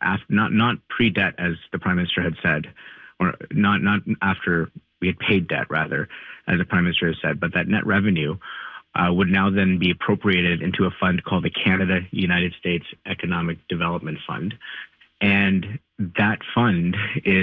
not pre-debt as the Prime Minister had said, or not after we had paid debt, rather, as the Prime Minister has said, but that net revenue would now then be appropriated into a fund called the Canada-United States Economic Development Fund. And that fund is